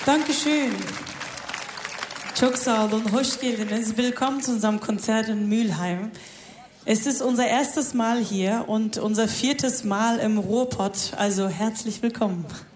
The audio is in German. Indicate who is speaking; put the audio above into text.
Speaker 1: Dankeschön. Çok sağ olun, hoş geldiniz. Willkommen zu unserem Konzert in Mülheim. Es ist unser erstes Mal hier und unser 4. Mal im Ruhrpott, also herzlich willkommen.